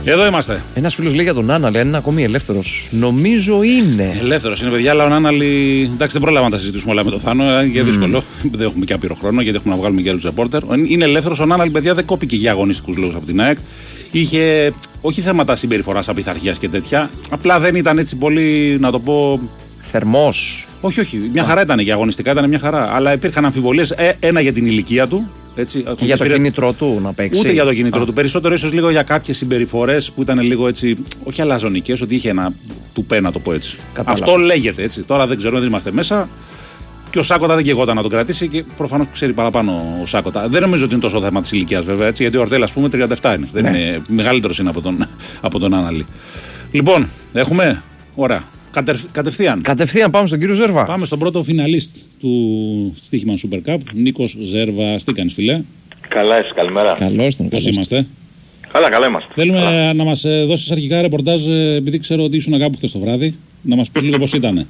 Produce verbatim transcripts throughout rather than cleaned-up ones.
Εδώ είμαστε. Ένας φίλος λέει για τον Άναλη, αν είναι ακόμη ελεύθερος. Νομίζω είναι. Ελεύθερος είναι, παιδιά, αλλά ο Άναλη. Εντάξει, δεν πρόλαβα να τα συζητήσουμε όλα με το Θάνο, είναι και mm. δύσκολο. Δεν έχουμε και άπειρο χρόνο, γιατί έχουμε να βγάλουμε και άλλους ρεπόρτερ. Είναι ελεύθερος ο Άναλη, παιδιά, δεν κόπηκε για αγωνιστικούς λόγους από την ΑΕΚ. Είχε όχι θέματα συμπεριφοράς, απειθαρχίας και τέτοια. Απλά δεν ήταν έτσι πολύ, να το πω. Θερμός. Όχι, όχι. Μια χαρά ήταν και αγωνιστικά ήταν μια χαρά. Αλλά υπήρχαν αμφιβολίες. Ε, ένα για την ηλικία του. Έτσι, και για το πήρε... κίνητρο του να παίξει. Ούτε για το κίνητρο Α. του. Περισσότερο ίσως λίγο για κάποιες συμπεριφορές που ήταν λίγο έτσι. Όχι αλαζονικές, ότι είχε ένα τουπέ, να το πω έτσι. Κατάλαβα. Αυτό λέγεται έτσι. Τώρα δεν ξέρω, δεν είμαστε μέσα. Και ο Σάκοτα δεν καιγόταν να τον κρατήσει και προφανώς ξέρει παραπάνω ο Σάκοτα. Δεν νομίζω ότι είναι τόσο θέμα της ηλικίας, βέβαια. Έτσι, γιατί ο Ορτέλ, ας πούμε, τριάντα επτά είναι. Ναι. Δεν είναι μεγαλύτερος είναι από τον, από τον Άναλη. Λοιπόν, έχουμε. Ωραία. Κατευθείαν. Κατευθείαν πάμε στον κύριο Ζέρβα. Πάμε στον πρώτο φιναλίστ του Στοίχημαν Super Cup. Νίκος Ζέρβα, τι κάνεις, φίλε? Καλά, είσαι, καλημέρα. Καλώς τον. Πώς είμαστε? Καλά, καλά είμαστε. Θέλουμε καλά. να μας δώσεις αρχικά ρεπορτάζ, επειδή ξέρω ότι ήσουν κάπου χθες το βράδυ, να μας πεις λίγο πώς ήτανε.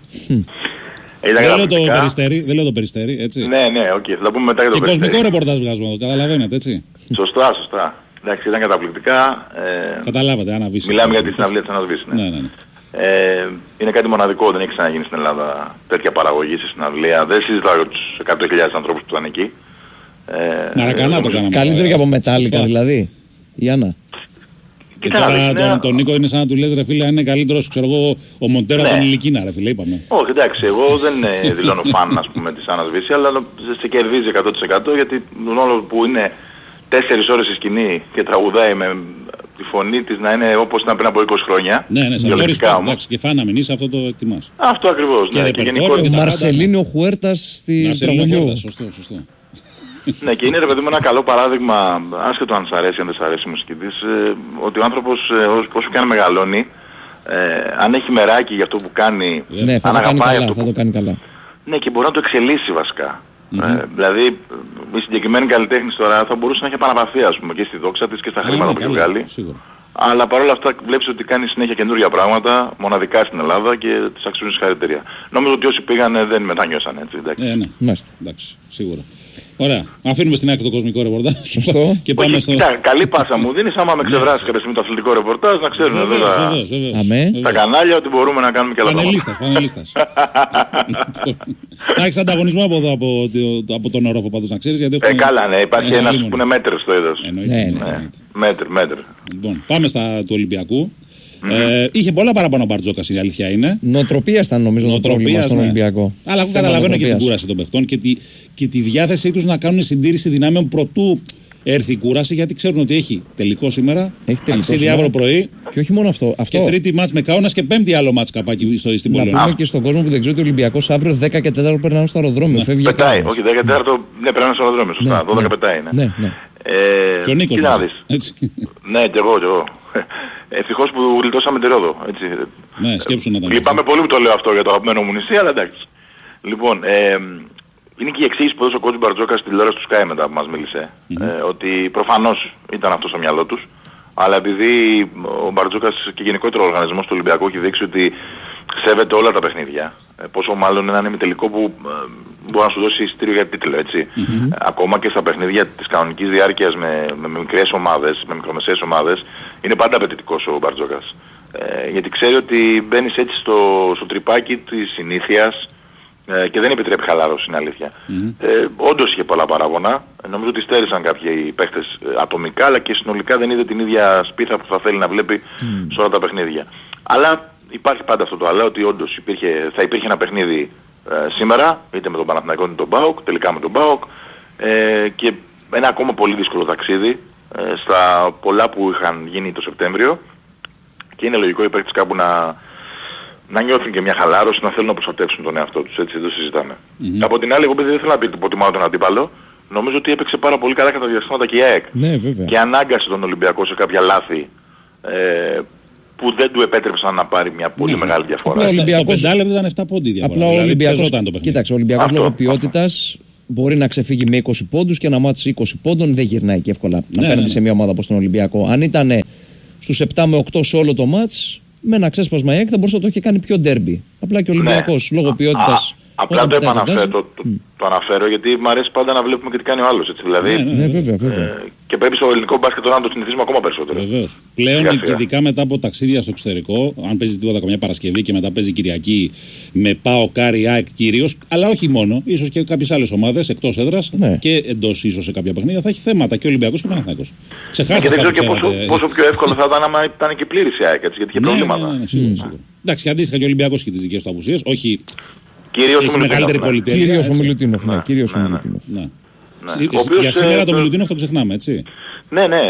Δεν λέω το Περιστέρι, δεν λέω το Περιστέρι, έτσι. Ναι, ναι, οκ, okay. Θα τα πούμε μετά για το και Περιστέρι. Και κοσμικό ρεπορτάζ βγάζουμε εδώ, καταλαβαίνετε, έτσι. Σωστά, σωστά. Εντάξει, ήταν καταπληκτικά. Ε, Καταλάβατε, Αναβίση. Μιλάμε για τη συναυλία της Αναβίση. Ναι. Ναι, ναι, ναι. Ε, είναι κάτι μοναδικό, δεν έχει ξαναγίνει στην Ελλάδα τέτοια παραγωγή σε συναυλία. Δεν συζητάω για τους εκατό χιλιάδες ανθρώπους που ήταν εκεί. Ε, Μαρακανά ε, το κάναμε. Καλύτερα και από Μετάλλικα δηλαδή, η Άννα. Και τώρα τον, τον Νίκο είναι σαν να του λες, ρε φίλε, αν είναι καλύτερος, ξέρω εγώ, ο Μοντέρο από ναι. τον Ηλικίνα, ρε φίλε, είπαμε. Όχι, εντάξει, εγώ δεν δηλώνω φαν, ας πούμε, της Άννας Βύση, αλλά σε κερδίζει εκατό τοις εκατό γιατί τον όλο που είναι τέσσερις ώρες στη σκηνή και τραγουδάει με τη φωνή της να είναι όπως ήταν πριν από είκοσι χρόνια. Ναι, ναι, σε αυτό respect, εντάξει, και φαν να μην είσαι, αυτό το εκτιμάς. Αυτό ακριβώς, και ναι. Και ο Μαρσελίνιο Χουέρτας στην τραγουδιού. Σωστό, σωστό. Ναι, και είναι, ρε παιδί μου, ένα καλό παράδειγμα, άσχετο αν σ' αρέσει, αν δεν σ' αρέσει η μουσική της, ε, ότι ο άνθρωπος ε, όσο και αν μεγαλώνει, ε, αν έχει μεράκι για αυτό που κάνει, ναι, θα αν το κάνει αγαπάει καλά, αυτό θα που... το κάνει καλά. Ναι, και μπορεί να το εξελίσσει βασικά. Mm-hmm. Ε, δηλαδή, η συγκεκριμένη καλλιτέχνης τώρα θα μπορούσε να έχει επαναπαυθεί, ας πούμε, και στη δόξα της και στα χρήματα που έχει βγάλει. Αλλά παρόλα αυτά βλέπεις ότι κάνει συνέχεια καινούργια πράγματα, μοναδικά στην Ελλάδα και τις αξίζουν συγχαρητήρια. Νομίζω ότι όσοι πήγανε δεν μετανιώσαν έτσι, εντάξει. Ε, ναι, μάλιστα, εντάξει, σίγουρα. Ωραία. Αφήνουμε στην άκρη το κοσμικό ρεπορτάζ. Σωστό. Και πάμε στο... Κοίτα, καλή πάσα μου δίνεις άμα με ξεβράσεις κάποια στιγμή το αθλητικό ρεπορτάζ, να ξέρουν εδώ τα... τα κανάλια ότι μπορούμε να κάνουμε και άλλα πράγματα. Πανελίστας, πανελίστας. Θα έχεις ανταγωνισμό από εδώ, από, από τον ορόφο πάντως, να ξέρεις. Γιατί ε, καλά, ναι, υπάρχει ένας που είναι μέτρ στο είδος. Μέτρ, μέτρ. Λοιπόν, πάμε στα του Ολυμπιακού. Mm-hmm. Ε, είχε πολλά παραπάνω ο Μπαρτζόκας, η αλήθεια είναι. Νοοτροπίας ήταν νομίζω το πρόβλημα στον ναι. Ολυμπιακό. Αλλά εγώ καταλαβαίνω και την κούραση των παιχτών και τη, και τη διάθεσή τους να κάνουν συντήρηση δυνάμεων προτού έρθει η κούραση, γιατί ξέρουν ότι έχει τελικό σήμερα. Έχει ταξίδι αύριο πρωί. Και όχι μόνο αυτό. αυτό. Και τρίτη μάτς με Κάουνας και πέμπτη άλλο μάτς καπάκι στο, στην Πολωνία. Να πούμε και στον κόσμο που δεν ξέρει ότι ο Ολυμπιακός αύριο δέκα και τέσσερα περνάνε στο αεροδρόμιο. Ναι. Φεύγει πετάει, όχι δέκα και τέσσερα, ναι, περνάνε στο αεροδρόμιο. Σωστά, ναι, δώδεκα ναι. πετάει. Ναι. Ναι, ναι. Ε, και ο Νίκος να δεις. Ναι, και εγώ, και εγώ. Ευτυχώς που γλιτώσαμε τη Ρόδο. Έτσι. Ναι, σκέψου να τα λυπάμαι πολύ που το λέω αυτό για το αγαπημένο μου νησί, αλλά εντάξει. Λοιπόν, ε, είναι και η εξήγηση που έδωσε ο coach Μπαρτζόκας στη τηλεόραση του Sky μετά που μας μίλησε. Mm-hmm. Ε, ότι προφανώς ήταν αυτό στο μυαλό τους, αλλά επειδή ο Μπαρτζόκας και γενικότερα ο οργανισμός του Ολυμπιακού έχει δείξει ότι σέβεται όλα τα παιχνίδια, ε, πόσο μάλλον έναν ημιτελικό που ε, μπορεί να σου δώσει εισιτήριο για τίτλο, έτσι. Mm-hmm. Ε, ακόμα και στα παιχνίδια της κανονικής διάρκειας με, με, με μικρές ομάδες, με μικρομεσαίες ομάδες, είναι πάντα απαιτητικός ο Μπαρτζόκας. Ε, γιατί ξέρει ότι μπαίνεις έτσι στο, στο τρυπάκι της συνήθειας ε, και δεν επιτρέπει χαλάρωση, είναι αλήθεια. Mm-hmm. Ε, όντως είχε πολλά παράγωνα. Ε, νομίζω ότι στέρισαν κάποιοι παίχτες ε, ατομικά, αλλά και συνολικά δεν είδε την ίδια σπίθα που θα θέλει να βλέπει mm. σε όλα τα παιχνίδια. Αλλά υπάρχει πάντα αυτό το αλλά, ότι όντως υπήρχε, θα υπήρχε ένα παιχνίδι ε, σήμερα, είτε με τον Παναθηναϊκό είτε τον ΠΑΟΚ, τελικά με τον ΠΑΟΚ, ε, και ένα ακόμα πολύ δύσκολο ταξίδι ε, στα πολλά που είχαν γίνει το Σεπτέμβριο, και είναι λογικό οι παίκτες κάπου να, να νιώθουν και μια χαλάρωση, να θέλουν να προστατεύσουν τον εαυτό τους, έτσι, δεν το συζητάμε. Mm-hmm. Από την άλλη, εγώ δεν θέλω να πει υποτιμάω τον αντίπαλο, νομίζω ότι έπαιξε πάρα πολύ καλά κατά διαστήματα και η ΑΕΚ. Ναι, βέβαια. Και ανάγκασε τον Ολυμπιακό σε κάποια λάθη ε, που δεν του επέτρεψαν να πάρει μια πολύ ναι, μεγάλη διαφορά. Απλά ο Ολυμπιακός... Στο πεντάλεπτο ήταν επτά πόντι διαφορά. Απλά ο δηλαδή, Ολυμπιακός... το Κοίταξε, ο Ολυμπιακός λόγω ποιότητας μπορεί να ξεφύγει με είκοσι πόντους και να μάτσει είκοσι πόντων, δεν γυρνάει και εύκολα ναι, απέναντι ναι, ναι. σε μια ομάδα όπως τον Ολυμπιακό. Αν ήταν στους επτά με οκτώ σε όλο το μάτς, με ένα ξέσπασμα η ΑΕΚ θα μπορούσε να το είχε κάνει πιο ντέρμπι. Απλά και ο Ολυμπιακός ναι. λόγω ποιότητας Απλά το επαναφέρω, το, το, mm. το αναφέρω γιατί μου αρέσει πάντα να βλέπουμε και τι κάνει ο άλλος. Έτσι, δηλαδή, ναι, ναι, ναι, βέβαια, βέβαια. Ε, και πρέπει στο ελληνικό μπάσκετ τώρα να το συνηθίσουμε ακόμα περισσότερο. Βεβαίως. Πλέον, σιγά, σιγά. Ειδικά μετά από ταξίδια στο εξωτερικό, αν παίζει τίποτα καμιά Παρασκευή και μετά παίζει Κυριακή με ΠΑΟΚ, Κάρι, ΑΕΚ κυρίως, αλλά όχι μόνο, ίσως και κάποιες άλλες ομάδες εκτός έδρας ναι. και εντός ίσως σε κάποια παιχνίδια, θα έχει θέματα και Ολυμπιακός και Παναθηναϊκός. Ξεχάστε και δεν ξέρω και πόσο, πόσο πιο εύκολο θα ήταν άμα ήταν και πλήρης η ΑΕΚ, γιατί είχε προβλήματα. Εντάξει, και αντίστοιχα και ο Ολυμπιακός και τις δικές του απουσίες, όχι. Κυρίως ο Μιλουτίνοφ. Κυρίως ο Μιλουτίνοφ, ναι. Κυρίως ο Μιλουτίνοφ. Για σήμερα το Μιλουτίνοφ το ξεχνάμε, έτσι. Ναι, ναι.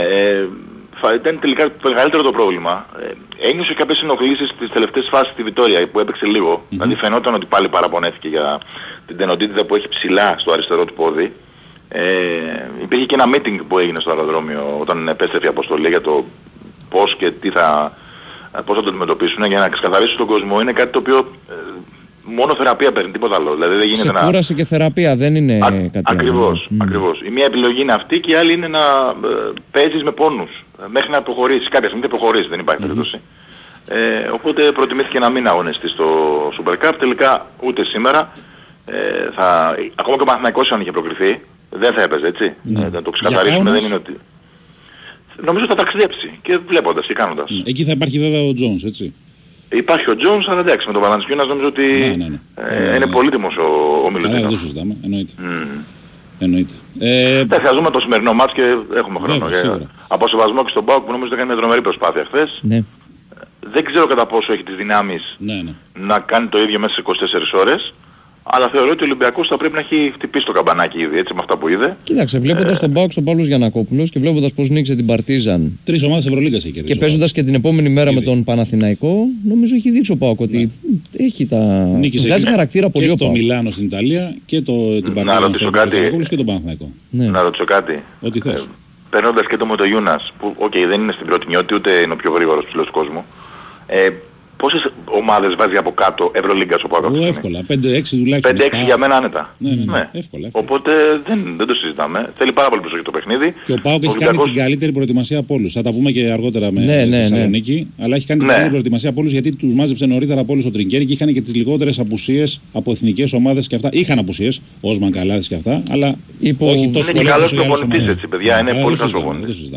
Ήταν τελικά το μεγαλύτερο το πρόβλημα. Ένιωσε κάποιες ενοχλήσεις στις τελευταίες φάσεις στη Βιτόρια που έπαιξε λίγο. Δηλαδή φαινόταν ότι πάλι παραπονέθηκε για την τενοντίτιδα που έχει ψηλά στο αριστερό του πόδι. Ε, υπήρχε και ένα meeting που έγινε στο αεροδρόμιο όταν επέστρεφε η αποστολή για το πώς και τι θα, πώς θα το αντιμετωπίσουν για να ξεκαθαρίσουν τον κόσμο. Είναι κάτι το οποίο ε, μόνο θεραπεία παίρνει, τίποτα άλλο. Δηλαδή δεν γίνεται να... Ξεκούραση και θεραπεία δεν είναι Α, κάτι ακριβώς, άλλο. Ακριβώς. Η μία επιλογή είναι αυτή και η άλλη είναι να ε, παίζεις με πόνους μέχρι να προχωρήσεις. Κάποια στιγμή δεν προχωρήσεις, δεν υπάρχει περίπτωση. Ε, οπότε προτιμήθηκε να μην αγωνιστεί στο Super Cup. Τελικά ούτε σήμερα. Ε, θα, ακόμα και ο Παναθηναϊκός αν είχε προκριθεί δεν θα έπαιζε, έτσι. Ναι. Ε, να το ξεκαθαρίσουμε, δεν είναι ότι... Νομίζω θα ταξιδέψει και βλέποντας και κάνοντας. Ναι. Εκεί θα υπάρχει βέβαια ο Τζόνς, έτσι. Υπάρχει ο Τζόνς, αλλά εντάξει, με τον Βαλαντσιούνας νομίζω ότι ναι, ναι, ναι. Ε, ε, είναι πολύτιμος ο, ο Μιλουτίνοφ. Δεν το συζητάμε, εννοείται. Mm. εννοείται. Ε, δεν θα δούμε το σημερινό μάτς και έχουμε χρόνο. Βέβαια, και, από σεβασμό και στον ΠΑΟΚ που νομίζω ότι έκανε μια τρομερή προσπάθεια χθες. Ναι. Δεν ξέρω κατά πόσο έχει τις δυνάμεις ναι, ναι. να κάνει το ίδιο μέσα σε είκοσι τέσσερις ώρες. Αλλά θεωρώ ότι ο Ολυμπιακός θα πρέπει να έχει χτυπήσει το καμπανάκι ήδη, έτσι με αυτά που είδε. Κοίταξε, βλέποντας ε... τον ΠΑΟΚ στον Παύλος Γιαννακόπουλος και βλέποντας πώς νίκησε την Παρτίζαν. Τρεις ομάδες Ευρωλίγκας είχε κερδίσει. Και παίζοντας και την επόμενη μέρα ήδη με τον Παναθηναϊκό, νομίζω έχει δείξει ο ΠΑΟΚ ότι ναι. έχει τα. Βγάζει και... χαρακτήρα πολύ ο ΠΑΟΚ. Και το Μιλάνο στην Ιταλία και το... την Παρτίζαν στον Παναθηναϊκό και τον Παναθηναϊκό. Ναι. Να ρωτήσω κάτι. Ό,τι θες. Ε, παίρνοντας και το Μοτογιούνας, που okay, δεν είναι στην πρώτη νιώτη ούτε είναι ο πιο γρήγορος ψηλός του κόσμου. Ε, Πόσες ομάδες βάζει από κάτω Ευρωλίγκας ο ΠΑΟΚ? Εύκολα, πέντε έξι τουλάχιστον. πέντε έξι για μένα άνετα. Ναι, ναι, ναι. ναι. Εύκολα, εύκολα. Οπότε δεν, δεν το συζητάμε. Θέλει πάρα πολύ προσοχή το παιχνίδι. Και ο ΠΑΟΚ έχει Ολυμπιακός... κάνει την καλύτερη προετοιμασία από όλους. Θα τα πούμε και αργότερα με ναι, ναι, Θεσσαλονίκη. Ναι. Αλλά έχει κάνει την ναι. καλύτερη προετοιμασία από όλους γιατί τους μάζεψε νωρίτερα από όλους ο Τρινκέρι και είχαν και τις λιγότερες απουσίες από εθνικές ομάδες και αυτά. Είχαν απουσίες, Όσμαν Καλάδης και αυτά. Αλλά Υπό... όχι τόσο πολλές. Είναι καλός προπονητής έτσι, παιδιά. Είναι πολύ καλός προπονητής.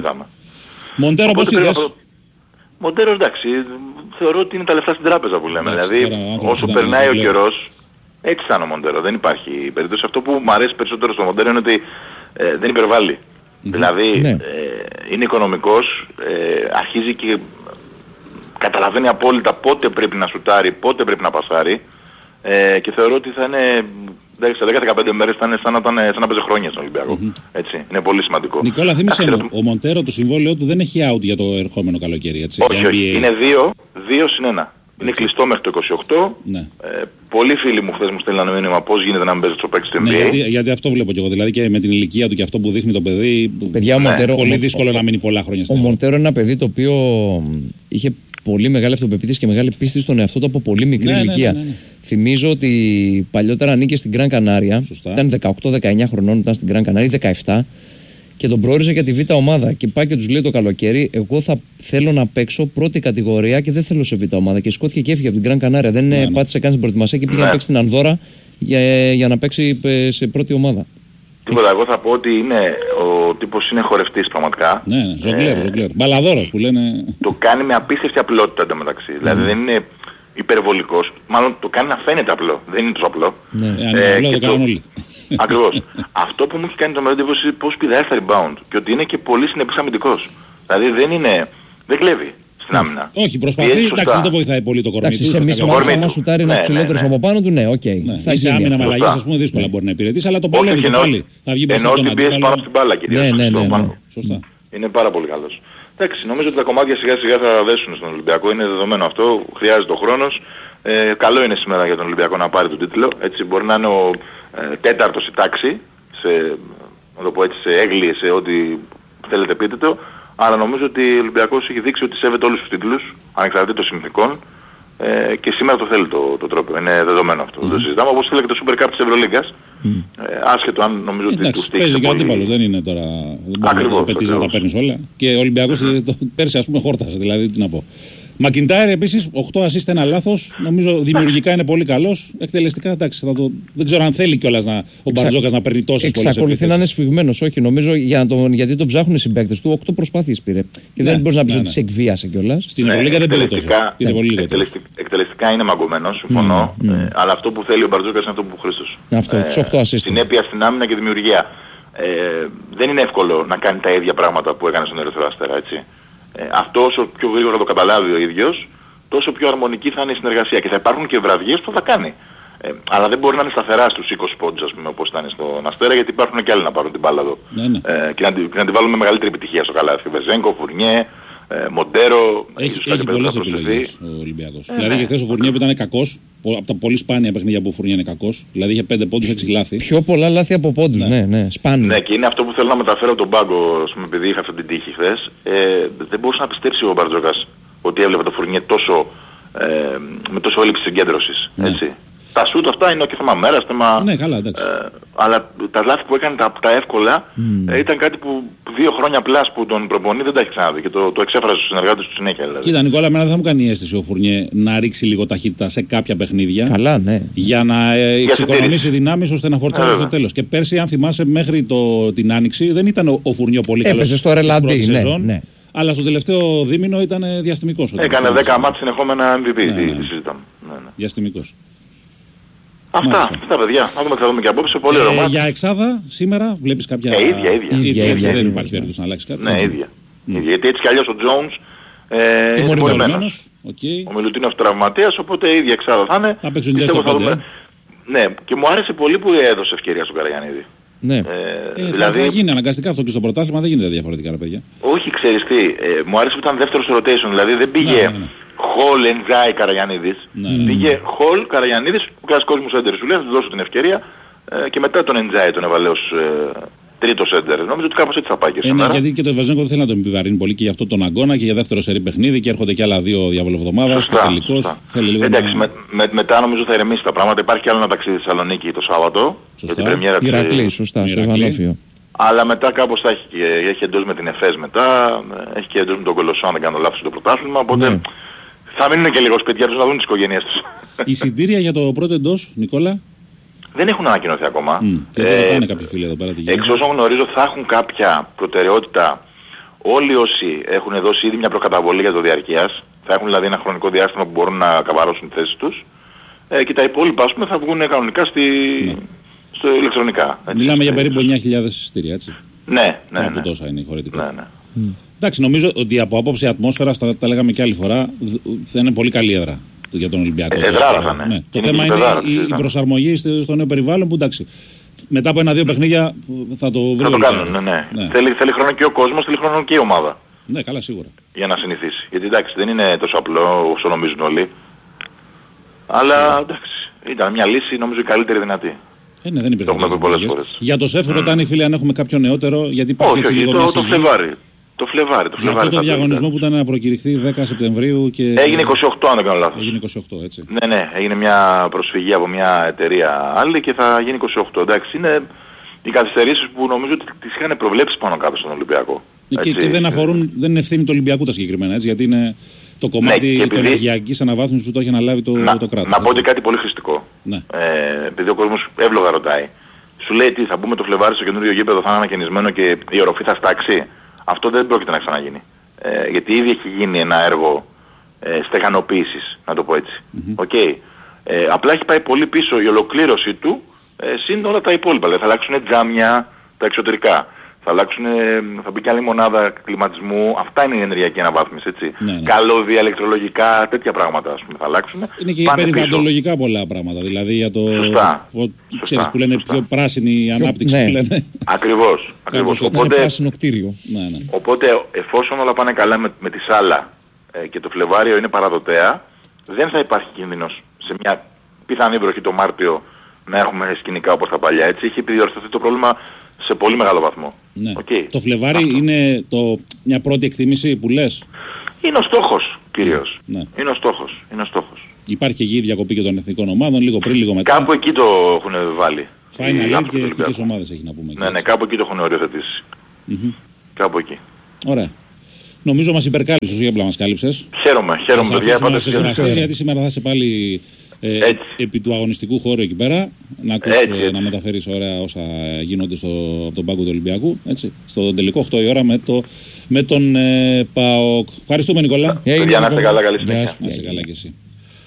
Μοντέρο πώς είδες? Μοντέρο εντάξει, θεωρώ ότι είναι τα λεφτά στην τράπεζα που λέμε. Εντάξει, δηλαδή όσο περνάει ο καιρός, έτσι θα είναι ο Μοντέρο. Δεν υπάρχει περίπτωση. Αυτό που μου αρέσει περισσότερο στο Μοντέρο είναι ότι ε, δεν υπερβάλλει. Mm-hmm. Δηλαδή ναι. ε, είναι οικονομικός, ε, αρχίζει και καταλαβαίνει απόλυτα πότε πρέπει να σουτάρει, πότε πρέπει να πασάρει ε, και θεωρώ ότι θα είναι... Σε δέκα με δεκαπέντε μέρες θα είναι σαν να, ήταν, σαν να παίζει χρόνια στον Ολυμπιακό. Mm-hmm. Έτσι, είναι πολύ σημαντικό. Νικόλα, θύμισε μου, ο Μοντέρο το συμβόλαιο του δεν έχει out για το ερχόμενο καλοκαίρι, έτσι. Όχι, όχι. Είναι δύο συν ένα. Okay. Είναι κλειστό μέχρι το είκοσι οκτώ. Ναι. Ε, πολλοί φίλοι μου χθες μου στέλνανε μήνυμα πώς γίνεται να μην παίζει στο παίκτη του N B A. Ναι, γιατί, γιατί αυτό βλέπω και εγώ. Δηλαδή και με την ηλικία του και αυτό που δείχνει το παιδί. Παιδιά, ναι. Μοντέρο, πολύ ο, δύσκολο ο, να μείνει πολλά χρόνια στην Ελλάδα. Ο Μοντέρο είναι ένα παιδί το οποίο είχε πολύ μεγάλη αυτοπεποίθηση και μεγάλη πίστη στον εαυτό του από πολύ μικρή ναι, ηλικία. Ναι, ναι, ναι, ναι. Θυμίζω ότι παλιότερα ανήκε στην Γκραν Κανάρια. Σωστά. Ήταν δεκαοκτώ δεκαεννιά χρονών, ήταν στην Γκραν Κανάρια, δεκαεπτά. Και τον προόριζε για τη Β' ομάδα. Και πάει και του λέει το καλοκαίρι: εγώ θα θέλω να παίξω πρώτη κατηγορία και δεν θέλω σε Β' ομάδα. Και σκόθηκε και έφυγε από την Γκραν Κανάρια. Δεν ναι, ναι. πάτησε καν στην προετοιμασία και πήγε ναι. να παίξει στην Ανδώρα για, για να παίξει σε πρώτη ομάδα. Τίποτα, εγώ θα πω ότι είναι, ο τύπος είναι χορευτής πραγματικά. Ναι, ναι, ζογκλέρ, ζογκλέρ. Μπαλαδόρος που λένε. Το κάνει με απίστευτη απλότητα εντωμεταξύ. Mm. Δηλαδή δεν είναι υπερβολικός, μάλλον το κάνει να φαίνεται απλό, δεν είναι τόσο απλό. Ναι, ε, ε, απλό το κάνουν όλοι. Ακριβώς. Αυτό που μου έχει κάνει το μεγάλο εντύπωση είναι πώς πηδάει στα rebound και ότι είναι και πολύ συνεπής αμυντικός. Δηλαδή δεν είναι, δεν κλέβει στην άμυνα. Όχι, προσπαθεί, εντάξει, δεν το βοηθάει πολύ το κορμί του. Σε εμείς άμα σουτάρει ένα ψηλότερος από πάνω του, ναι, οκ. Θα σε άμυνα με αλλαγές, ας πούμε, δύσκολα μπορεί να υπηρετήσει, αλλά το παλεύει και πάλι. Θα βγει μπροστά τον αντίπαλο. Ενώ πάνω στην μπάλα κυρίως. Ναι, ναι, ναι. Σωστά. Είναι πάρα πολύ καλός. Εντάξει, νομίζω ότι τα κομμάτια σιγά σιγά θα δέσουν στον Ολυμπιακό, είναι δεδομένο αυτό, χρειάζεται ο χρόνος. Ε, καλό είναι σήμερα για τον Ολυμπιακό να πάρει τον τίτλο, έτσι μπορεί να είναι ο ε, τέταρτος στη τάξη, σε, να το πω έτσι, σε έγκλη, σε ό,τι θέλετε πείτε το, αλλά νομίζω ότι ο Ολυμπιακός έχει δείξει ότι σέβεται όλους τους τίτλους, ανεξαρτήτως συνθηκών, ε, και σήμερα το θέλει το, το τρόπο, είναι δεδομένο αυτό. Mm. Το συζητάμε, όπως θέλει και το Super Cup της Ευρωλίγκας, mm. ε, άσχετο αν νομίζω ότι του στήχησε παίζει και ο αντίπαλος, δεν είναι τώρα, δεν μπορεί να απαιτήσει να τα παίρνεις όλα, και ο Ολυμπιακός mm-hmm. πέρσι ας πούμε χόρτασε, δηλαδή τι να πω. Μακιντάιρ επίσης, οκτώ ασίστ, ένα λάθος. Νομίζω δημιουργικά είναι πολύ καλός. Εκτελεστικά, εντάξει, θα το... δεν ξέρω αν θέλει κιόλας να... ο Μπαρτζόκας να παίρνει τόσες πολλές. Εξακολουθεί να είναι σφιγμένος, όχι. Νομίζω για τον... γιατί τον ψάχνουν οι συμπαίκτες του, οκτώ προσπάθειες πήρε. Και ναι, δεν μπορεί να πει ναι, ότι ναι. σε εκβίασε κιόλας. Στην Ευρωλίγκα δεν πήρε τόσες. Πήρε πολύ λιγότερο. Εκτελεστικά είναι μαγκωμένος, συμφωνώ. Mm, mm. Αλλά αυτό που θέλει ο Μπαρτζόκας είναι αυτό που Χρήστος. Αυτό, τους οκτώ ασίστ. Συνέπεια στην άμυνα και δημιουργία. Ε, δεν είναι εύκολο να κάνει τα ίδια πράγματα που έκανε στον Ερυθρό Αστέρα, έτσι. Ε, αυτό όσο πιο γρήγορα το καταλάβει ο ίδιος, τόσο πιο αρμονική θα είναι η συνεργασία και θα υπάρχουν και βραδιές που θα κάνει. Ε, αλλά δεν μπορεί να είναι σταθερά στους είκοσι πόντους, ας πούμε, όπως ήταν στον Αστέρα, γιατί υπάρχουν και άλλοι να πάρουν την μπάλα εδώ. Ναι, ναι. Ε, και, να, και να την βάλουν με μεγαλύτερη επιτυχία στο καλάθι. Βεζέγκο, Φουρνιέ, ε, Μοντέρο. Έχει, έχει πολλές επιλογές ο Ολυμπιακός. Ε, δηλαδή και χθες ο Φουρνιέ που ήταν κακός, από τα πολύ σπάνια παιχνίδια που ο Φουρνιέ είναι κακός, δηλαδή είχε πέντε πόντους, έξι λάθη. Πιο πολλά λάθη από πόντους, ναι, ναι, ναι, σπάνια. Ναι, και είναι αυτό που θέλω να μεταφέρω από τον πάγκο, ας πούμε, επειδή είχα αυτή την τύχη χθες. Ε, δεν μπορούσε να πιστέψει ο Μπαρτζόκας ότι έβλεπε το Φουρνιέ τόσο, ε, με τόσο έλλειψη συγκέντρωσης. Ναι. Έτσι. Τα σούτ αυτά είναι και θέμα μέρας, θέμα... Ναι, καλά, εντάξει. Ε, αλλά τα λάθη που έκανε τα, τα εύκολα mm. ε, ήταν κάτι που δύο χρόνια πλάς που τον προπονεί δεν τα έχει ξαναδεί και το, το εξέφρασε στους συνεργάτες του συνέχεια. Δηλαδή. Κοίτα, Νικόλα, εμένα δεν θα μου κάνει αίσθηση ο Φουρνιέ να ρίξει λίγο ταχύτητα σε κάποια παιχνίδια. Καλά, ναι. Για να ε, εξοικονομήσει δυνάμεις ώστε να φορτσάρει yeah, στο τέλος. Και πέρσι, αν θυμάσαι, μέχρι το, την Άνοιξη δεν ήταν ο, ο Φουρνιέ πολύ καλός. Έπαιζε στο ρελαντί, ναι, ναι. Αλλά στο τελευταίο δίμηνο ήταν διαστημικός. Έκανε δέκα μάτς συνεχόμενα εμ βι πι, ναι, ναι, ναι. τη συζητάμε. Ναι, ναι. Διαστημικός. Αυτά, αυτά παιδιά. Να δούμε, θα δούμε και απόψε. Πολύ ωραίο μάτς. Για εξάδα, σήμερα βλέπεις κάποια... Ε, ίδια, ίδια. ίδια, ίδια, ίδια. Δεν υπάρχει περίπτωση να αλλάξει κάτι. Ναι, ίδια. Mm. ίδια. Γιατί έτσι κι αλλιώς ο Τζόουνς ε, είναι τιμωρημένος. Okay. Ο Μιλουτίνοφ τραυματίας, οπότε η ίδια εξάδα θα είναι. Θα παίξουν και στο πέντε. Ναι, και μου άρεσε πολύ που έδωσε ευκαιρία στον Καραγιαννίδη. Ναι. Ε, ε, δηλαδή... θα, θα γίνει αναγκαστικά αυτό και στο πρωτάθλημα, δεν γίνεται διαφορετικά, ρε παιδιά. Όχι, ξέρεις τι, ε, μου άρεσε που ήταν δεύτερος rotation, δηλαδή δεν πήγε... Ναι, ναι, ναι. Χολ, Εντζάι, Καραγιαννίδης. Ναι, ναι. Πήγε Χολ, Καραγιαννίδης, ο κλασικός μου σέντερ σου λέει, θα του δώσω την ευκαιρία ε, και μετά τον Εντζάι τον έβαλε ως ε, τρίτο σέντερ. Νομίζω ότι κάπως έτσι θα πάει και σήμερα. Ε, ναι, γιατί και το Βεζέγκο δεν θέλει να τον επιβαρύνει πολύ και για αυτό τον αγώνα και για δεύτερο σερί παιχνίδι και έρχονται και άλλα δύο διαβολοβδομάδας και τελικώς. Εντάξει, με, με, μετά νομίζω θα ηρεμήσει τα πράγματα. Υπάρχει και άλλο ένα ταξίδι στη Θεσσαλονίκη το Σάββατο. Σωστά. Για την πρεμιέρα της. Ηρακλή, σωστά, στο Ευανόφιο. Αλλά μετά κάπως θα έχει, έχει εντός με την Εφές μετά, έχει και εντός με τον Κολοσσό αν δεν κάνω λάθος στο πρωτάθλημα. Οπότε ναι. θα μείνουν και λίγο σπίτια τους να δουν τις οικογένειες τους. Εισιτήρια για το πρώτο εντός, Νικόλα. Δεν έχουν ανακοινωθεί ακόμα. Mm, και ε, τώρα είναι κάποιοι φίλοι εδώ πέρα. Εξ όσων γνωρίζω θα έχουν κάποια προτεραιότητα όλοι όσοι έχουν δώσει ήδη μια προκαταβολή για το διαρκείας. Θα έχουν δηλαδή ένα χρονικό διάστημα που μπορούν να καβαρώσουν τη θέση τους. Ε, και τα υπόλοιπα ας πούμε θα βγουν κανονικά στη... ναι. στο ηλεκτρονικά. Έτσι. Μιλάμε για περίπου εννιά χιλιάδες εισιτήρια, έτσι. Ναι, ναι. ναι. Από τόσα είναι η χωρητικότητα. Ναι, ναι. Mm. Εντάξει, νομίζω ότι από άποψη ατμόσφαιρας, τα, τα λέγαμε και άλλη φορά, θα είναι πολύ καλή έδρα για τον Ολυμπιακό. Ε, εδράρα θα είναι. Ναι. Το θέμα είναι η, η προσαρμογή στο νέο περιβάλλον που εντάξει. Μετά από ένα-δύο παιχνίδια θα το βρει. Θα το κάνουν, ναι, ναι. ναι. Θέλει, θέλει χρόνο και ο κόσμος, θέλει χρόνο και η ομάδα. Ναι, καλά, σίγουρα. Για να συνηθίσει. Γιατί εντάξει, δεν είναι τόσο απλό όσο νομίζουν όλοι. Αλλά εντάξει, ήταν μια λύση νομίζω η καλύτερη δυνατή. Ε, ναι, δεν υπήρχε πολλές φορές. Για το ΣΕΦ ρωτάνε οι φίλοι αν έχουμε κάποιο νεότερο, γιατί υπάρχει έτσι λίγο το, το Φλεβάρι. Το Φλεβάρι. Το για αυτό το διαγωνισμό που ήταν να προκηρυχθεί δέκα Σεπτεμβρίου και... Έγινε είκοσι οκτώ αν δεν κάνω λάθος. Έγινε είκοσι οκτώ, έτσι. Ναι, ναι, έγινε μια προσφυγή από μια εταιρεία άλλη και θα γίνει είκοσι οκτώ. Εντάξει, είναι οι καθυστερήσεις που νομίζω ότι τις είχαν προβλέψει πάνω κάτω στον Ολυμπιακό. Και, και δεν αφορούν, δεν είναι εύθυνη του Ολυμπιακού τα συγκεκριμένα, έτσι, γιατί είναι το κομμάτι ναι, της ενεργειακής αναβάθμισης που το έχει αναλάβει το, να, το κράτος. Να πω και κάτι πολύ χρηστικό. Ναι. Ε, επειδή ο κόσμος εύλογα ρωτάει. Σου λέει τι θα μπούμε το Φλεβάρι στο καινούριο γήπεδο, θα είναι ανακαινισμένο και η οροφή θα στάξει. Αυτό δεν πρόκειται να ξαναγίνει. Ε, γιατί ήδη έχει γίνει ένα έργο ε, στεγανοποίησης, να το πω έτσι. Mm-hmm. Okay. Ε, απλά έχει πάει πολύ πίσω η ολοκλήρωσή του, ε, συν όλα τα υπόλοιπα. Δηλαδή θα αλλάξουν τζάμια, τα εξωτερικά. Θα αλλάξουν, θα μπει και άλλη μονάδα κλιματισμού. Αυτά είναι η ενεργειακή αναβάθμιση, έτσι. Ναι, ναι. Καλώδια, ηλεκτρολογικά, τέτοια πράγματα ας πούμε θα αλλάξουν. Είναι και περιβαλλοντολογικά πίσω. Πολλά πράγματα. Δηλαδή για το. Σωστά. Ο, ξέρεις που λένε πιο πράσινη η ανάπτυξη ναι. που λένε. Ακριβώς. Ακριβώς. Οπότε, πράσινο κτίριο. Ναι, ναι. Οπότε εφόσον όλα πάνε καλά με, με τη Σάλα ε, και το Φλεβάριο είναι παραδοτέα, δεν θα υπάρχει κίνδυνος σε μια πιθανή βροχή το Μάρτιο να έχουμε σκηνικά όπως τα παλιά. Έτσι έχει επιδιορθωθεί το πρόβλημα σε πολύ μεγάλο βαθμό. Ναι. Okay. Το Φλεβάρι αυτό. Είναι το, μια πρώτη εκτίμηση που λες. Είναι ο στόχος κυρίως. Ναι. Είναι ο στόχος. Είναι ο στόχος. Υπάρχει και γη διακοπή και των εθνικών ομάδων, λίγο πριν, λίγο μετά. Κάπου εκεί το έχουν βάλει. Final Eight και εθνικές ομάδες έχει να πούμε. Ναι, ναι, κάπου εκεί το έχουν οριοθετήσει. Mm-hmm. Κάπου εκεί. Ωραία. Νομίζω μας υπερκάλυψες, όχι απλά μας κάλυψες. Χαίρομαι, χαίρομαι παιδιά. Γιατί σήμερα θα είσαι πάλι ε, επί του αγωνιστικού χώρου εκεί πέρα. Να ακούς, έτσι, έτσι. να μεταφέρεις ωραία όσα γίνονται στο, από τον πάγκο του Ολυμπιακού. Έτσι, στο τελικό οκτώ η ώρα με, το, με τον ε, ΠΑΟΚ. Ευχαριστούμε Νικόλα. Παιδιά να είστε καλά, καλή συνέχεια. Να είστε καλά κι εσύ.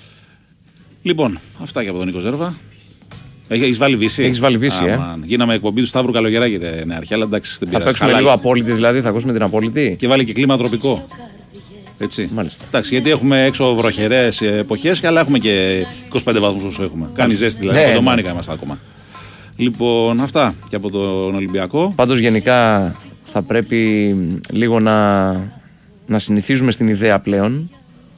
Λοιπόν, αυτά και από τον Νίκο Ζέρβα. Έχεις βάλει βύση. Έχεις βάλει βύση, ah, ε. Γίναμε εκπομπή του Σταύρου Καλογεράκη, ναι, αρχαία, αλλά εντάξει. Δεν θα παίξουμε λίγο απόλυτη, δηλαδή, θα ακούσουμε την απόλυτη. Και βάλει και κλίμα τροπικό. Έτσι. Μάλιστα. Εντάξει, γιατί έχουμε έξω βροχερές εποχές, αλλά έχουμε και είκοσι πέντε βαθμούς όσο έχουμε. Κάνει ζέστη, δηλαδή. Ναι, κοντομάνικα είμαστε ακόμα. Λοιπόν, αυτά και από τον Ολυμπιακό. Πάντως, γενικά θα πρέπει λίγο να, να συνηθίζουμε στην ιδέα πλέον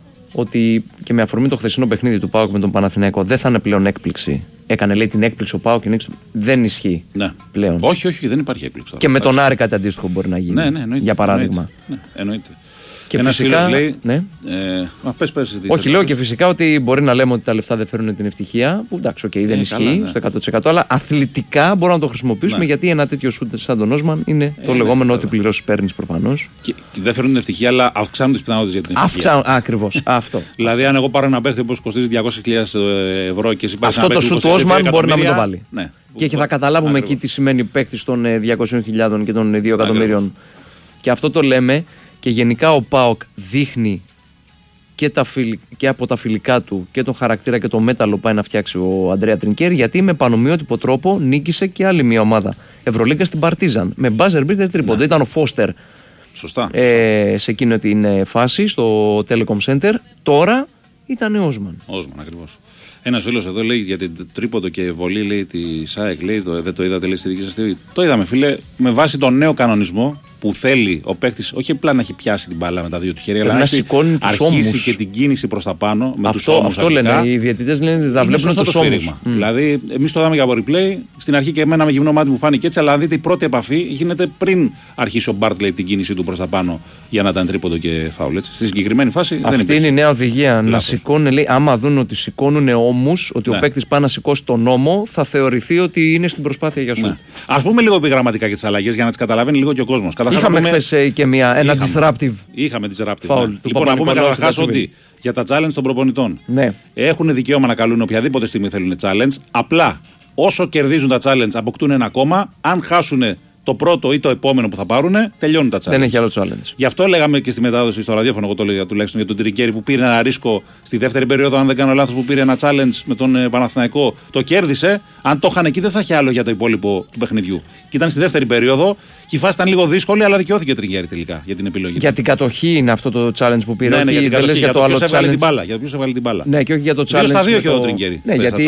ότι και με αφορμή το χθεσινό παιχνίδι του ΠΑΟΚ με τον Παναθηναϊκό δεν θα είναι πλέον έκπληξη. Έκανε λέει την έκπληξη ο ΠΑΟΚ και νίξε. Δεν ισχύει ναι. πλέον. Όχι, όχι, δεν υπάρχει έκπληξη. Και με τον Άρη κάτι αντίστοιχο μπορεί να γίνει. Ναι, ναι, εννοείται, για παράδειγμα. Εννοείται. Ναι, εννοείται. Και ένας φυσικά. Φίλος λέει, ναι. ε, α, πες, πες, όχι, λέω και φυσικά ότι μπορεί να λέμε ότι τα λεφτά δεν φέρνουν την ευτυχία. Που εντάξει, okay, δεν ε, ισχύει καλά, ναι. στο εκατό τοις εκατό, αλλά αθλητικά μπορούμε να το χρησιμοποιήσουμε ναι. γιατί ένα τέτοιο σουτ σαν τον Όσμαν είναι ε, το ναι, λεγόμενο ναι, ότι πληρώσει παίρνει προφανώς. Και, και δεν φέρνουν την ευτυχία, αλλά αυξάνουν τις πιθανότητες για την ευτυχία. Αυξάνουν, ακριβώς. Αυτό. Δηλαδή, αν εγώ πάρω ένα παίχτη που κοστίζει διακόσιες χιλιάδες ευρώ και εσύ πάρεις αυτό το σουτ του Όσμαν μπορεί να μην το βάλει. Ναι. Και θα καταλάβουμε εκεί τι σημαίνει παίκτη των διακόσιες χιλιάδες και των δύο εκατομμύριων. Και αυτό το λέμε και γενικά ο ΠΑΟΚ δείχνει και, τα φιλ, και από τα φιλικά του και τον χαρακτήρα και το μέταλλο πάει να φτιάξει ο Αντρέα Τρινκέρι, γιατί με πανομοιότυπο τρόπο νίκησε και άλλη μια ομάδα Ευρωλίγκα στην Παρτίζαν με μπάζερ μπίτερ τρίποντο. Ναι. Ήταν ο Φώστερ σωστά, ε, σωστά. σε εκείνη την φάση στο Telecom Center. Τώρα ήταν ο Όσμαν. Όσμαν ακριβώς. Ένας φίλος εδώ λέει για την τρίποντο και βολή, λέει τη ΣΑΕΚ, λέει, το, δεν το είδατε, λέει στη δική σας τιβή. Το είδαμε, φίλε, με βάση τον νέο κανονισμό που θέλει ο παίκτης όχι απλά να έχει πιάσει την μπάλα με τα δύο του χέρια, αλλά να έχει αρχίσει και την κίνηση προς τα πάνω με τους ώμους. Αυτό αρχικά, λένε, οι διαιτητές λένε ότι τα βλέπουν τους ώμους. Mm. Δηλαδή, εμείς το είδαμε για από replay, στην αρχή και εμένα με γυμνό μάτι μου φάνηκε έτσι, αλλά αν δείτε η πρώτη επαφή γίνεται πριν αρχίσει ο Μπάρτλεϊ την κίνηση του προς τα πάνω για να ήταν τρίποντο και φάουλ. Έτσι. Στη συγκεκριμένη φάση αυτή δεν είναι η νέα οδηγία. Λάθος. Να σηκώνουν, λέει, άμα δουν ότι σηκώνουν ώμους, ότι ναι. ο παίκτης πάει να σηκώσει τον ώμο, θα θεωρηθεί ότι είναι στην προσπάθεια για σου. Ναι. Ας πούμε λίγο επιγραμματικά για τις αλλαγές για να τις καταλαβαίνει λίγο και ο κόσμος. Είχαμε χθες και μια, ένα είχαμε, disruptive. Είχαμε disruptive. Foul, ναι. Λοιπόν, να πούμε καταρχάς ότι για τα challenge των προπονητών ναι. έχουν δικαίωμα να καλούν οποιαδήποτε στιγμή θέλουν challenge. Απλά όσο κερδίζουν τα challenge αποκτούν ένα ακόμα. Αν χάσουν το πρώτο ή το επόμενο που θα πάρουν, τελειώνουν τα challenge. Δεν έχει άλλο challenge. Γι' αυτό λέγαμε και στη μετάδοση στο ραδιόφωνο, εγώ το έλεγα τουλάχιστον για τον Τρινκέρι που πήρε ένα ρίσκο στη δεύτερη περίοδο. Αν δεν κάνω λάθος, που πήρε ένα challenge με τον Παναθηναϊκό, το κέρδισε. Αν το είχαν εκεί, δεν θα είχε άλλο για το υπόλοιπο του παιχνιδιού. Και ήταν στη δεύτερη περίοδο και η φάση ήταν λίγο δύσκολη, αλλά δικαιώθηκε ο Τρινκέρι τελικά για την επιλογή. Για την κατοχή είναι αυτό το challenge που πήρε. Ναι, ναι, όχι, για, δεν για το άλλο challenge. Την μπάλα, για το ποιος έβαλε την μπάλα. Ναι, και όχι για το challenge. Στα δύο και ο Τρινκέρι. Ναι, γιατί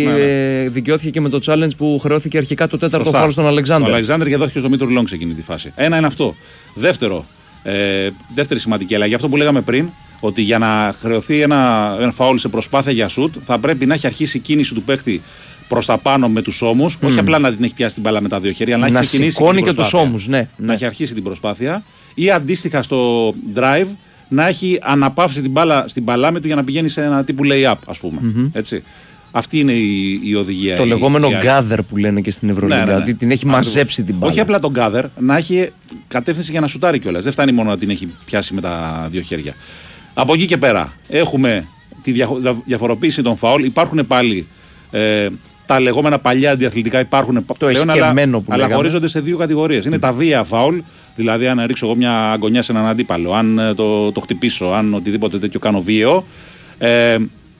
ε, δικαιώθηκε και με το challenge που χρεώθηκε αρχικά το τέταρτο φάουλ στον Αλεξάνδρ. Ο Αλεξάνδρ και δόθηκε στο Μήτρου Λόγκ σε εκείνη τη φάση. Ένα είναι αυτό. Δεύτερο, ε, δεύτερη σημαντική αλλαγή. Αυτό που λέγαμε πριν, ότι για να χρεωθεί ένα, ένα φάουλ σε προσπάθεια για σουτ, θα πρέπει να έχει αρχίσει η κίνηση του παίχτη προς τα πάνω με τους ώμους, mm. όχι απλά να την έχει πιάσει την μπάλα με τα δύο χέρια, αλλά να, να έχει ξεκινήσει και, και τους ώμους, ναι, ναι. Να έχει αρχίσει την προσπάθεια ή αντίστοιχα στο drive να έχει αναπαύσει την μπάλα στην παλάμη του για να πηγαίνει σε ένα τύπου lay-up, ας πούμε. Mm-hmm. Έτσι. Αυτή είναι η, η οδηγία. Το η, λεγόμενο η gather που λένε και στην Ευρωλίγκα. Ναι, ναι, ναι. Ότι την έχει Ακριβώς. μαζέψει την μπάλα. Όχι απλά τον gather, να έχει κατεύθυνση για να σουτάρει κιόλας. Δεν φτάνει μόνο να την έχει πιάσει με τα δύο χέρια. Από εκεί και πέρα έχουμε τη διαφοροποίηση των φάουλ. Υπάρχουν πάλι ε, τα λεγόμενα παλιά αντιαθλητικά, υπάρχουν το πλέον, αλλά, αλλά χωρίζονται σε δύο κατηγορίες. Είναι mm. τα βία φάουλ, δηλαδή αν ρίξω εγώ μια αγωνιά σε έναν αντίπαλο, αν το, το χτυπήσω, αν οτιδήποτε τέτοιο κάνω βίαιο. Ε,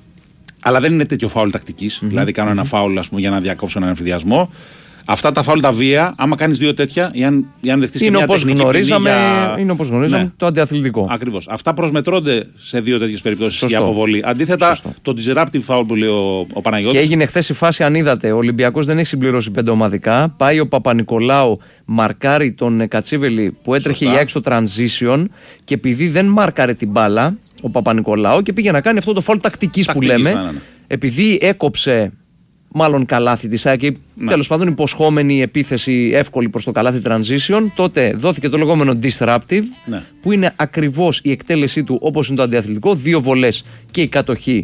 αλλά δεν είναι τέτοιο φάουλ τακτικής, mm-hmm. δηλαδή κάνω ένα φάουλ ας πούμε, για να διακόψω έναν εμφυδιασμό. Αυτά τα φάουλ τα βία, άμα κάνεις δύο τέτοια, ή αν, ή αν δεχτείς και μια τεχνική γνωρίζαμε, για... Είναι όπως γνωρίζαμε ναι. το αντιαθλητικό. Ακριβώς. Αυτά προσμετρώνται σε δύο τέτοιες περιπτώσεις για αποβολή. Αντίθετα, Σωστό. το disruptive foul που λέει ο, ο Παναγιώτης. Και έγινε χθες η φάση, αν είδατε, ο Ολυμπιακός δεν έχει συμπληρώσει πέντε ομαδικά. Πάει ο Παπα-Νικολάου, μαρκάρει τον Κατσίβελη που έτρεχε Σωστά. για έξω transition και επειδή δεν μάρκαρε την μπάλα ο Παπα-Νικολάου και πήγε να κάνει αυτό το foul τακτικής που λέμε, ναι, ναι, ναι. επειδή έκοψε. Μάλλον καλάθι της ΑΕΚ, ναι. τέλος πάντων υποσχόμενη επίθεση εύκολη προς το καλάθι transition, τότε δόθηκε το λεγόμενο disruptive, ναι. που είναι ακριβώς η εκτέλεσή του όπως είναι το αντιαθλητικό, δύο βολές και η κατοχή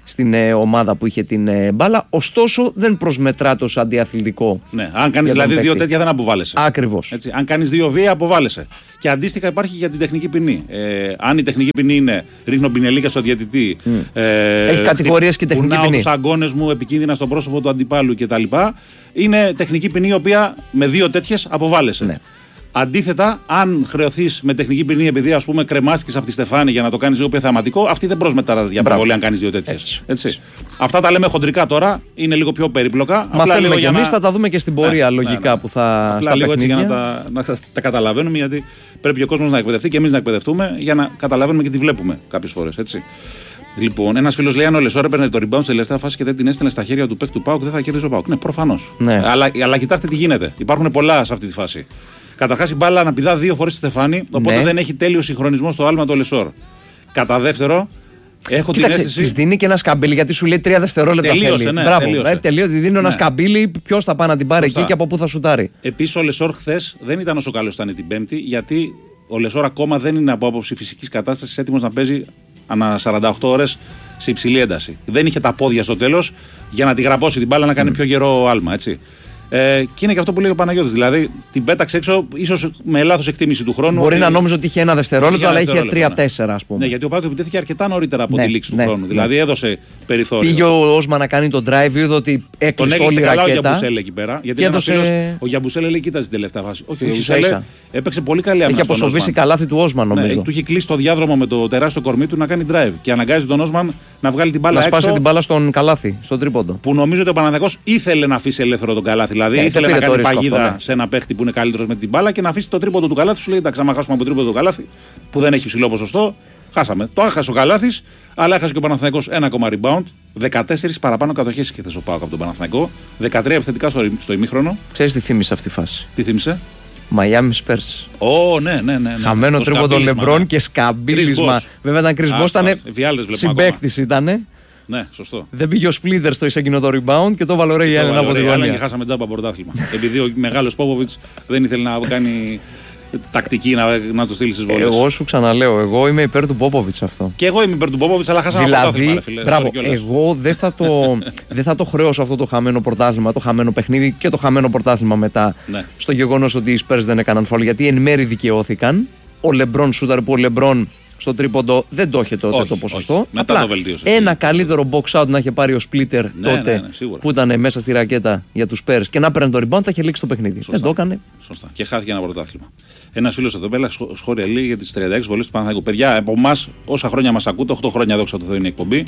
στην ε, ομάδα που είχε την ε, μπάλα. Ωστόσο, δεν προσμετράται ως αντιαθλητικό. Ναι, αν κάνεις δηλαδή δύο τέτοια, δεν αποβάλλεσαι. Ακριβώς. Έτσι, αν κάνεις δύο βία, αποβάλλεσαι. Και αντίστοιχα υπάρχει για την τεχνική ποινή. Ε, αν η τεχνική ποινή είναι ρίχνω πινελίκα στο διαιτητή. Mm. Ε, Έχει κατηγορίες και τεχνική ποινή. Κουνάω τους αγκώνες μου επικίνδυνα στο πρόσωπο του αντιπάλου κτλ. Είναι τεχνική ποινή η οποία με δύο τέτοιες αποβάλλεσαι. Ναι. Αντίθετα, αν χρεωθείς με τεχνική ποινή επειδή ας πούμε κρεμάστηκες από τη στεφάνη για να το κάνεις λίγο πιο θεαματικό, αυτή δεν προσμετρά για προβολή αν κάνεις δύο τέτοιες. Έτσι. Έτσι. Αυτά τα λέμε χοντρικά τώρα, είναι λίγο πιο περίπλοκα. Μαθαίνουμε και εμείς, να... θα τα δούμε και στην πορεία ναι, λογικά ναι, ναι. που θα απλά στα λίγο παιχνίδια. Έτσι για να τα, να τα καταλαβαίνουμε, γιατί πρέπει ο κόσμος να εκπαιδευτεί και εμείς να εκπαιδευτούμε για να καταλαβαίνουμε και τι βλέπουμε κάποιες φορές. Έτσι. Λοιπόν, ένας φίλος λέει: αν ο Λεσόρ έπαιρνε το rebound στη τελευταία φάση και δεν την έστελνε στα χέρια του παίκτη του ΠΑΟΚ, δεν θα κέρδιζε ο ΠΑΟΚ. Ναι, προφανώς. Ναι. Αλλά, αλλά κοιτάξτε τι γίνεται. Υπάρχουν πολλά σε αυτή τη φάση. Καταρχάς η μπάλα να πηδά δύο φορές στη στεφάνη, οπότε ναι. δεν έχει τέλειο συγχρονισμό στο άλμα το Λεσόρ. Κατά δεύτερο, έχω Κοίταξε, την αίσθηση. Της δίνει και ένα σκαμπίλι γιατί σου λέει τρία δευτερόλεπτα. Τελείωσε, θέλει. Ναι, Μπράβο, τελείωσε. Ε, τελείωσε, δίνει ναι. ένα σκαμπίλι, ποιος θα πάει να την πάρει Σωστά. εκεί και από πού θα σουτάρει. Επίσης ο Λεσόρ χθες δεν ήταν όσο καλός ήταν την Πέμπτη, γιατί ο Λεσόρ ακόμα δεν είναι από άποψη φυσικής κατάστασης έτοιμος να παίζει ανά σαράντα οκτώ ώρες σε υψηλή ένταση. Δεν είχε τα πόδια στο τέλος για να τη γραπώσει την μπάλα να κάνει mm. πιο γερό άλμα, έτσι. Ε, και είναι και αυτό που λέει ο Παναγιώτης. Δηλαδή την πέταξε έξω, ίσως με λάθος εκτίμηση του χρόνου. Μπορεί ότι... να νόμιζε ότι είχε ένα δευτερόλεπτο, αλλά είχε τρία τέσσερα, ας πούμε. Ναι, γιατί ο Πάκο επιτέθηκε αρκετά νωρίτερα από ναι, τη λήξη ναι, του χρόνου. Ναι. Δηλαδή έδωσε περιθώριο. Πήγε ο Όσμα να κάνει τον drive, είδε ότι έκλεισε όλη η ρακέτα. Τον ο Γιαμπουσέλ εκεί πέρα. Γιατί έδωσε... φίλος, ο Γιαμπουσέλ λέει: κοίταζε την τελευταία φάση. Όχι, ο Γιαμπουσέλ έπαιξε πολύ καλή άμυνα. Έχει αποσοβήσει καλάθι του Όσμαν, νομίζω. Του είχε κλείσει το διάδρομο με το τεράστιο κορμί του να κάνει drive και αναγκάζει τον Όσμαν να βγάλει την μπάλα έξω. Να σπάσει την μπάλα στον καλάθι, στον τρίποντο. Που νομίζω ότι ο Παναθηναϊκός ήθελε να αφήσει ελεύθερο τον καλάθι. Δηλαδή ήθελε να κάνει παγίδα αυτό, ναι. σε ένα παίχτη που είναι καλύτερος με την μπάλα και να αφήσει το τρίποντο του καλάθι. Σου λέει: εντάξει, άμα χάσουμε από το τρίποντο του καλάθι που δεν έχει ψηλό ποσοστό, χάσαμε. Το έχασε ο καλάθις, αλλά έχασε και ο Παναθηναϊκός ένα ακόμα rebound. δεκατέσσερις παραπάνω κατοχές είχε ο ΠΑΟΚ από τον Παναθηναϊκό. δεκατρία επιθετικά στο, στο ημίχρονο. Ξέρεις τι θύμισε αυτή η φάση. Τι θύμισε. Μαϊάμι Σπέρς. Ω, ναι, ναι, ναι. Χαμένο τρίποντο Λεμπρόν και σκαμπίλισμα. Βέβαια ήταν κρυσμός, ήταν συμπαίκτης ήταν. Ναι, σωστό. Δεν πήγε ο Σπλίτερ στο εκείνο το rebound και το βάλε ωραία η Έλενα από τη γωνία. Και χάσαμε τζάμπα πρωτάθλημα. Επειδή ο μεγάλος Πόποβιτς δεν ήθελε να κάνει τακτική να, να το στείλει στις βολές. Εγώ σου ξαναλέω, εγώ είμαι υπέρ του Πόποβιτς αυτό. Και εγώ είμαι υπέρ του Πόποβιτς, αλλά χάσαμε δηλαδή, πρωτάθλημα. Φίλε, μπράβο, εγώ δεν θα, το, δεν θα το χρέωσω αυτό το χαμένο πρωτάθλημα, το χαμένο παιχνίδι και το χαμένο πρωτάθλημα μετά ναι. στο γεγονός ότι οι Spurs δεν έκαναν φάουλ. Γιατί εν μέρη δικαιώθηκαν. Ο Λεμπρόν σούταρ που ο Λεμπρόν στο τρίποντο δεν το είχε τότε όχι, το ποσοστό. Όχι. Απλά το ένα καλύτερο box out να είχε πάρει ο Splitter ναι, τότε ναι, ναι, που ήταν μέσα στη ρακέτα για τους Spurs και να παίρνει το rebound θα είχε λήξει το παιχνίδι. Σωστά. Δεν το έκανε. Σωστά. Και χάθηκε ένα πρωτάθλημα. Ένας φίλος εδώ πέρα σχόλια λέει για τις τριάντα έξι βολές του Παναθηναϊκού. Παιδιά, από εμάς, όσα χρόνια μας ακούτε, οκτώ χρόνια δόξα τω Θεώ είναι η εκπομπή.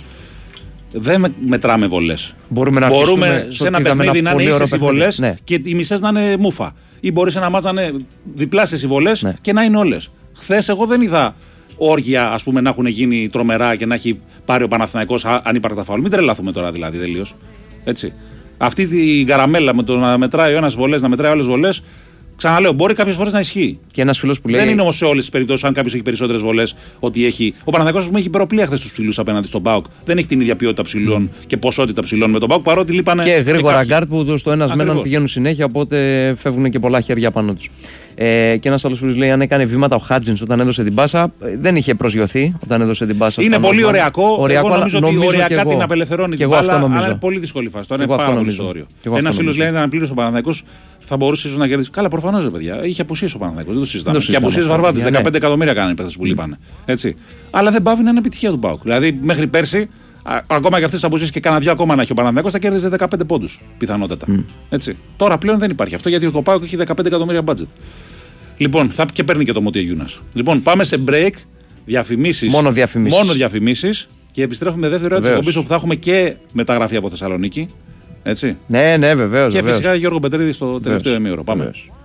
Δεν μετράμε βολές. Μπορούμε, να Μπορούμε σε ένα παιχνίδι να είναι ίσες οι βολές ναι. και οι μισές να είναι μούφα. Ή μπορεί σε ένα μάτς να είναι διπλάσιες οι βολές ναι. και να είναι όλες. Χθες εγώ δεν είδα όργια ας πούμε, να έχουν γίνει τρομερά και να έχει πάρει ο Παναθηναϊκός ανύπαρκτα φάουλ. Μην τρελάθουμε τώρα δηλαδή τελείως. Έτσι. Αυτή την καραμέλα με το να μετράει ο ένας βολές, να μετράει όλες βολές. Ξαναλέω, μπορεί κάποιες φορές να ισχύει. Και ένας φίλος που λέει. Δεν είναι όμως σε όλες τις περιπτώσεις, αν κάποιος έχει περισσότερες βολές, ότι έχει. Ο Παναθηναϊκός μου έχει υπεροπλία χθες τους ψηλούς απέναντι στον ΠΑΟΚ. Δεν έχει την ίδια ποιότητα ψηλών mm. και ποσότητα ψηλών με τον ΠΑΟΚ παρότι λείπανε. Και γρήγορα γκάρτ που στο ένας με έναν πηγαίνουν συνέχεια, οπότε φεύγουν και πολλά χέρια πάνω τους. Ε, και ένας άλλος φίλος λέει: αν έκανε βήματα ο Χάτζινς όταν έδωσε την πάσα, δεν είχε προσγειωθεί όταν έδωσε την πάσα. Είναι πολύ ωριακό. ωριακό. Εγώ νομίζω, νομίζω ότι ωριακά εγώ. την απελευθερώνει την μπάλα, αλλά είναι πολύ δύσκολη φάση. Τώρα είναι πάρα πολύ στο όριο. Ένας φίλος λέει: αν πλήρωσε ο Παναθηναϊκός θα μπορούσε ίσως να κερδίσει. Καλά, προφανώς ρε παιδιά. Είχε απουσίες ο Παναθηναϊκός. Δεν το συζητάμε. Και απουσίες βαρβάτες. δεκαπέντε εκατομμύρια κάνανε οι παίκτες που λείπανε. Αλλά δεν πάβει να είναι επιτυχία του ΠΑΟΚ. Δηλαδή μέχρι πέρσι. Ακόμα και αυτές τις απουσίες και κανένα δυο ακόμα να έχει ο Παναθηναϊκός θα κέρδιζε δεκαπέντε πόντους πιθανότατα. Mm. Έτσι. Τώρα πλέον δεν υπάρχει αυτό γιατί ο ΠΑΟΚ έχει δεκαπέντε εκατομμύρια budget. Λοιπόν, θα και παίρνει και το Μωτία Γιούνας. Λοιπόν, πάμε σε break, διαφημίσεις. Μόνο διαφημίσεις. Μόνο διαφημίσεις και επιστρέφουμε δεύτερη ώρα της εκπομπής όπου θα έχουμε και μεταγραφή από Θεσσαλονίκη. Έτσι. Ναι, ναι, βεβαίως. Και βεβαίως. φυσικά Γιώργο Πετρίδη στο τελευταίο ημίωρο. Πάμε. Βεβαίως.